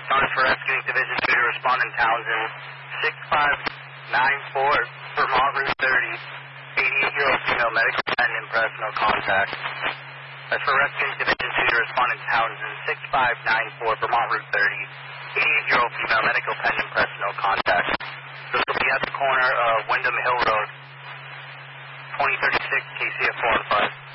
Started for rescuing Division 2 to respond in Townsend. 6594, Vermont Route 30. 88-year-old female, medical pen impressed, no contact. That's for rescuing Division 2 to respond in Townsend. 6594, Vermont Route 30. 88-year-old female, medical pen impressed, no contact. This will be at the corner of Wyndham Hill Road. 2036, KCF 4 and 5.